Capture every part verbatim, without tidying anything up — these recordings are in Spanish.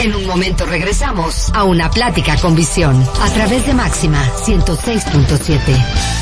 En un momento regresamos a Una Plática con Visión a través de Máxima ciento seis punto siete.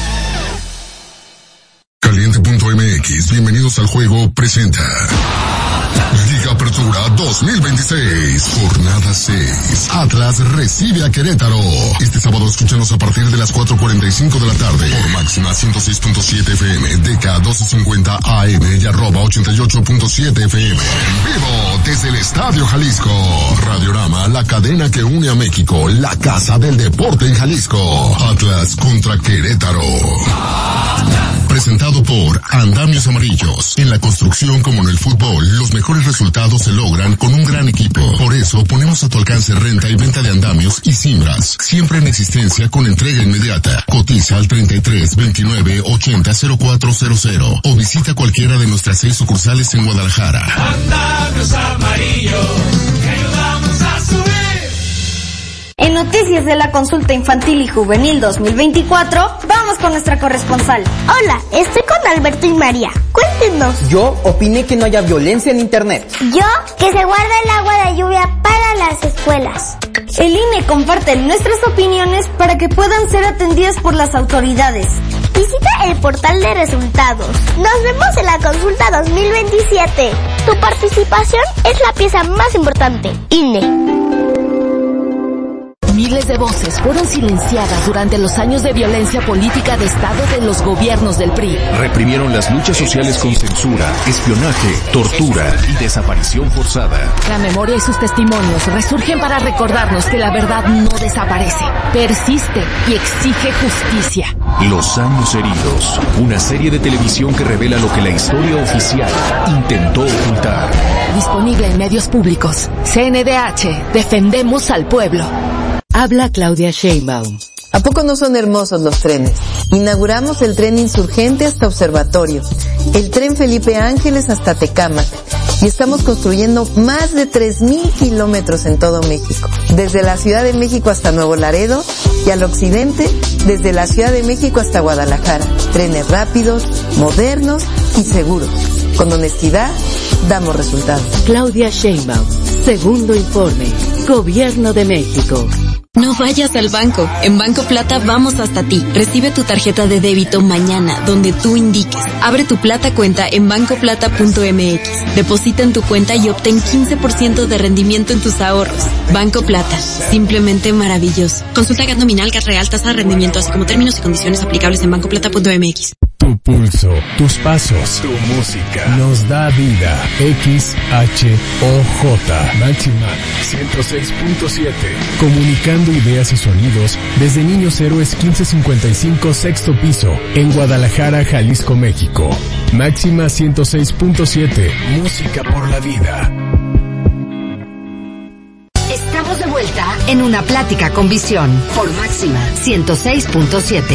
Caliente punto M X, bienvenidos al juego, presenta Liga Apertura dos mil veintiséis, jornada seis. Atlas recibe a Querétaro. Este sábado escúchanos a partir de las cuatro cuarenta y cinco de la tarde por Máxima ciento seis punto siete F M, D K doce cincuenta A M y arroba ochenta y ocho punto siete F M. En vivo desde el Estadio Jalisco. Radiorama, la cadena que une a México, la casa del deporte en Jalisco. Atlas contra Querétaro. Presentado por Andamios Amarillos. En la construcción como en el fútbol, los mejores resultados se logran con un gran equipo. Por eso ponemos a tu alcance renta y venta de andamios y cimbras. Siempre en existencia con entrega inmediata. Cotiza al treinta y tres veintinueve ochenta cero cuatro cero cero o visita cualquiera de nuestras seis sucursales en Guadalajara. Andamios Amarillos, que ayudamos a subir. En noticias de la consulta infantil y juvenil dos mil veinticuatro, vamos con nuestra corresponsal. Hola, estoy con Alberto y María. Cuéntenos. Yo opiné que no haya violencia en internet. Yo, que se guarde el agua de lluvia para las escuelas. El I N E comparte nuestras opiniones para que puedan ser atendidas por las autoridades. Visita el portal de resultados. Nos vemos en la consulta dos mil veintisiete. Tu participación es la pieza más importante. I N E. Miles de voces fueron silenciadas durante los años de violencia política de Estado de los gobiernos del P R I. Reprimieron las luchas sociales con censura, espionaje, tortura y desaparición forzada. La memoria y sus testimonios resurgen para recordarnos que la verdad no desaparece, persiste y exige justicia. Los años heridos, una serie de televisión que revela lo que la historia oficial intentó ocultar. Disponible en medios públicos. C N D H, defendemos al pueblo. Habla Claudia Sheinbaum. ¿A poco no son hermosos los trenes? Inauguramos el tren Insurgente hasta Observatorio, el tren Felipe Ángeles hasta Tecámac, y estamos construyendo más de tres mil kilómetros en todo México, desde la Ciudad de México hasta Nuevo Laredo, y al occidente, desde la Ciudad de México hasta Guadalajara. Trenes rápidos, modernos y seguros. Con honestidad, damos resultados. Claudia Sheinbaum, segundo informe, Gobierno de México. No vayas al banco. En Banco Plata vamos hasta ti. Recibe tu tarjeta de débito mañana, donde tú indiques. Abre tu Plata cuenta en banco plata punto m x. Deposita en tu cuenta y obtén quince por ciento de rendimiento en tus ahorros. Banco Plata. Simplemente maravilloso. Consulta G A T nominal, G A T real, tasa de rendimiento, así como términos y condiciones aplicables en banco plata punto m x. Tu pulso, tus pasos, tu música, nos da vida. X H O J, Máxima ciento seis punto siete. Comunicando ideas y sonidos desde Niños Héroes quince cincuenta y cinco, sexto piso, en Guadalajara, Jalisco, México. Máxima ciento seis punto siete, música por la vida. Estamos de vuelta en Una Plática con Visión por Máxima ciento seis punto siete.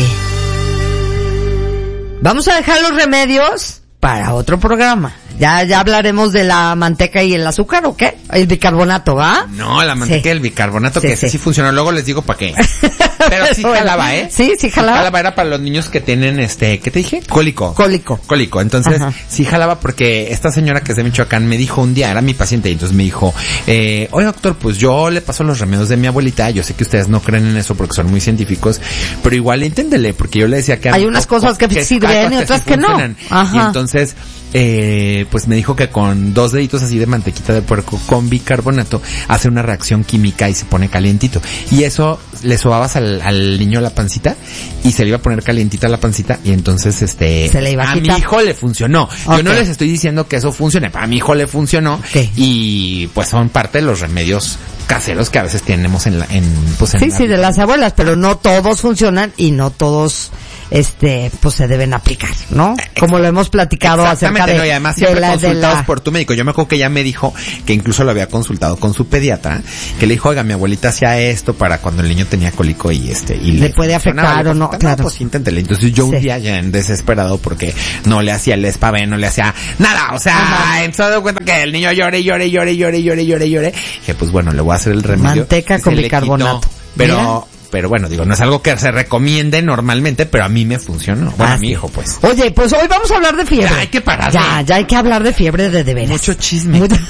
Vamos a dejar los remedios para otro programa. Ya, ya hablaremos de la manteca y el azúcar, ¿o qué? El bicarbonato, ¿va? No, la manteca sí. y el bicarbonato, sí, que sí, sí funcionó. Luego les digo para qué. Pero sí bueno, jalaba, ¿eh? Sí, sí jalaba. Jalaba era para los niños que tienen, este, ¿qué te dije? Cólico. Cólico. Cólico. Entonces, ajá, sí jalaba porque esta señora que es de Michoacán me dijo un día, era mi paciente, y entonces me dijo, eh, oye doctor, pues yo le paso los remedios de mi abuelita, yo sé que ustedes no creen en eso porque son muy científicos, pero igual inténdele, porque yo le decía que... Hay unas cosas que, que sirven y otras que, que no. Ajá. Y entonces... Eh, pues me dijo que con dos deditos así de mantequita de puerco con bicarbonato hace una reacción química y se pone calientito. Y eso le sobabas al, al niño la pancita y se le iba a poner calientita la pancita y entonces este se le iba a, a quitar. Mi hijo le funcionó. Okay. Yo no les estoy diciendo que eso funcione, para mi hijo le funcionó. Okay. Y pues son parte de los remedios caseros que a veces tenemos en la, en, pues en sí, la, sí, de las abuelas, pero no todos funcionan y no todos este pues se deben aplicar, ¿no? Como lo hemos platicado acerca de, no, y además siempre de la, consultados de la... por tu médico. Yo me acuerdo que ella me dijo que incluso lo había consultado con su pediatra, que le dijo, oiga, mi abuelita hacía esto para cuando el niño tenía cólico y este y le, le puede afectar o no, no, claro. Pues inténtele. Entonces yo sí. un día ya en desesperado porque no le hacía el espavé, no le hacía nada, o sea, ajá, entonces me doy cuenta que el niño llore, llore, llore, llore, llore, llore, llore, que pues bueno, le voy a hacer el remedio. Manteca con bicarbonato. Quitó, pero Mira. Pero bueno, digo, no es algo que se recomiende normalmente, pero a mí me funcionó. Bueno, ah, a mi hijo, pues. Oye, pues hoy vamos a hablar de fiebre. Ya hay que parar. Ya, ya hay que hablar de fiebre de de veras. Mucho chisme. Mucho...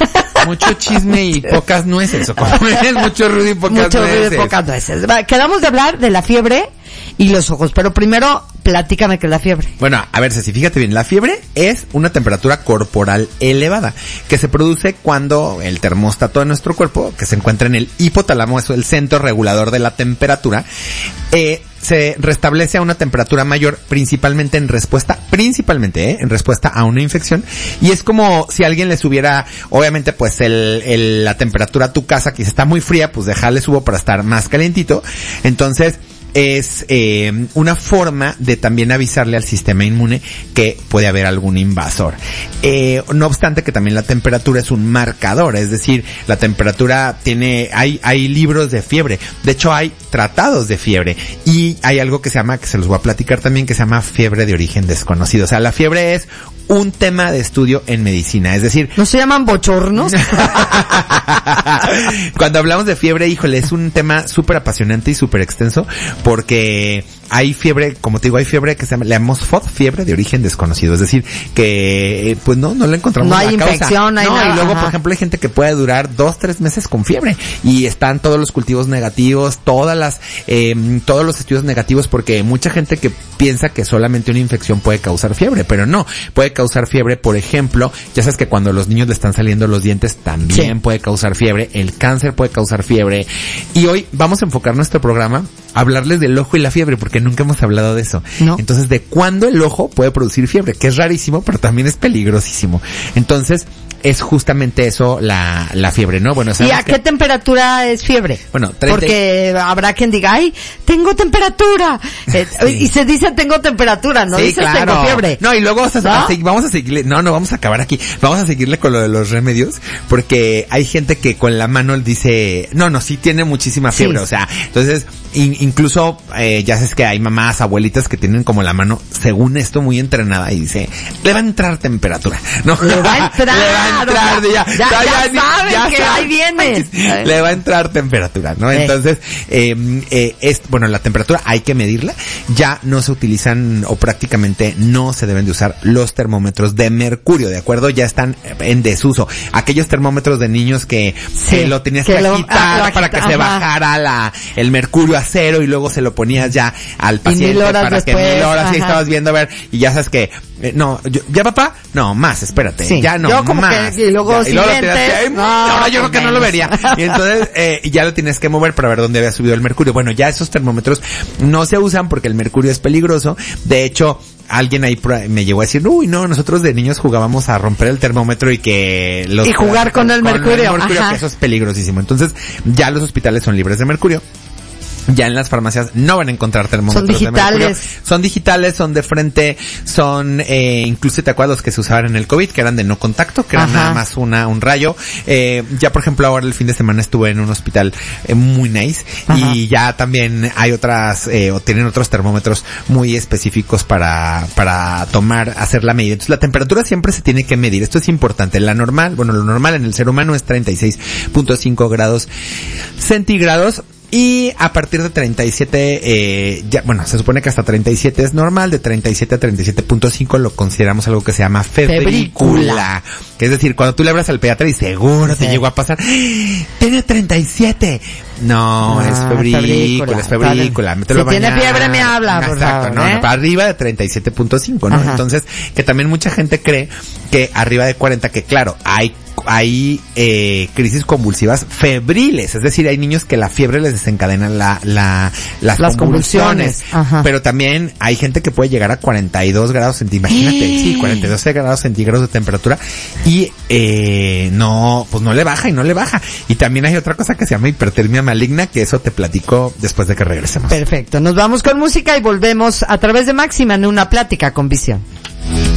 Mucho chisme y pocas nueces, o como es, mucho ruido y pocas mucho nueces. Mucho ruido y pocas nueces. Va, quedamos de hablar de la fiebre y los ojos, pero primero platícame qué es la fiebre. Bueno, a ver, Ceci, fíjate bien, la fiebre es una temperatura corporal elevada que se produce cuando el termostato de nuestro cuerpo, que se encuentra en el hipotálamo, es el centro regulador de la temperatura, eh, se restablece a una temperatura mayor principalmente en respuesta, principalmente, eh, en respuesta a una infección, y es como si alguien le subiera, obviamente pues el, el, la temperatura a tu casa, que está muy fría, pues dejarle subo para estar más calientito. Entonces, es eh, una forma de también avisarle al sistema inmune que puede haber algún invasor. Eh, no obstante que también la temperatura es un marcador, es decir, la temperatura tiene, hay, hay libros de fiebre, de hecho hay tratados de fiebre, y hay algo que se llama, que se los voy a platicar también, que se llama fiebre de origen desconocido. O sea, la fiebre es un tema de estudio en medicina, es decir... ¿No se llaman bochornos? Cuando hablamos de fiebre, híjole, es un tema súper apasionante y súper extenso, porque hay fiebre, como te digo, hay fiebre que se llama, le llamamos F O D, fiebre de origen desconocido, es decir, que pues no, no le encontramos no la hay causa. Infección, no hay no, nada, y luego, ajá. por ejemplo, hay gente que puede durar dos, tres meses con fiebre, y están todos los cultivos negativos, todas las, eh, todos los estudios negativos, porque mucha gente que piensa que solamente una infección puede causar fiebre, pero no, puede causar fiebre, por ejemplo, ya sabes que cuando a los niños le están saliendo los dientes también sí. puede causar fiebre, el cáncer puede causar fiebre, y hoy vamos a enfocar nuestro programa a hablarles del ojo y la fiebre, porque nunca hemos hablado de eso. No. Entonces, de cuándo el ojo puede producir fiebre, que es rarísimo, pero también es peligrosísimo. Entonces, es justamente eso la, la fiebre, ¿no? Bueno, ¿y a que... qué temperatura es fiebre? Bueno, treinta... porque habrá quien diga, ay, tengo temperatura. Eh, sí. Y se dice tengo temperatura, no sí, dices claro. tengo fiebre. No, y luego vamos a, ¿no? a seguir, vamos a seguirle, no, no, vamos a acabar aquí. Vamos a seguirle con lo de los remedios, porque hay gente que con la mano dice, no, no, sí tiene muchísima fiebre, sí. o sea, entonces, in, incluso, eh, ya sabes que hay mamás, abuelitas que tienen como la mano, según esto, muy entrenada, y dice, le va a entrar temperatura, ¿no? Le va a entrar. Le va a entrar, ya, ya, ya, ya, ya saben ya que saben, ahí viene. Le va a entrar temperatura, ¿no? Eh. Entonces, eh, eh, es, bueno, la temperatura hay que medirla. Ya no se utilizan, o prácticamente no se deben de usar los termómetros de mercurio, ¿de acuerdo? Ya están en desuso. Aquellos termómetros de niños que sí, eh, lo tenías que, que lo, agitar ah, para que ajá. se bajara la, el mercurio a cero, y luego se lo ponías ya al paciente para después, que mil horas y estabas viendo a ver, y ya sabes que, eh, no, yo, ¿ya papá? No, más, espérate, sí. ya no, yo como más. Que, y luego ya, y luego lentes, que, no, no, yo creo que no lo vería. Y entonces, eh, ya lo tienes que mover para ver dónde había subido el mercurio. Bueno, ya esos termómetros no se usan porque el mercurio es peligroso. De hecho, alguien ahí me llegó a decir, uy, no, nosotros de niños jugábamos a romper el termómetro y que los... Y jugar con el con mercurio. El mercurio que eso es peligrosísimo. Entonces, ya los hospitales son libres de mercurio. Ya en las farmacias no van a encontrar termómetros son digitales. de mercurio. Son digitales, son de frente, son, eh, incluso te acuerdas los que se usaban en el COVID, que eran de no contacto, que eran Ajá. nada más una, un rayo. Eh, ya por ejemplo ahora el fin de semana estuve en un hospital eh, muy nice, Ajá. y ya también hay otras, eh, o tienen otros termómetros muy específicos para, para tomar, hacer la medida. Entonces la temperatura siempre se tiene que medir. Esto es importante. La normal, bueno, lo normal en el ser humano es treinta y seis punto cinco grados centígrados. Y a partir de treinta y siete, eh, ya, bueno, se supone que hasta treinta y siete es normal, de treinta y siete a treinta y siete punto cinco lo consideramos algo que se llama febrícula. febrícula. Que es decir, cuando tú le hablas al pediatra y seguro sí. te llegó a pasar, tiene treinta y siete. No, no es febrícula, es febrícula. Si tiene fiebre me habla, por Exacto, favor, no, ¿eh? no, para arriba de treinta y siete punto cinco, ¿no? Ajá. Entonces, que también mucha gente cree que arriba de cuarenta, que claro, hay hay eh, crisis convulsivas febriles, es decir, hay niños que la fiebre les desencadena la, la, las, las convulsiones, convulsiones. Pero también hay gente que puede llegar a cuarenta y dos grados centígrados, imagínate, ¿Eh? sí, cuarenta y dos grados centígrados de temperatura, y eh, no, pues no le baja y no le baja. Y también hay otra cosa que se llama hipertermia maligna, que eso te platico después de que regresemos. Perfecto, nos vamos con música y volvemos a través de Máxima en una plática con Visión.